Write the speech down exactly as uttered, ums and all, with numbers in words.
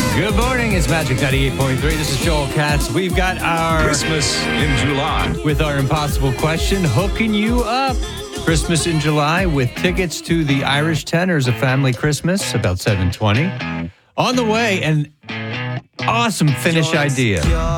Good morning. It's Magic ninety-eight point three. This is Joel Katz. We've got our Christmas in July with our impossible question, hooking you up. Christmas in July with tickets to the Irish Tenors, a family Christmas, about seven twenty. On the way, an awesome finish idea.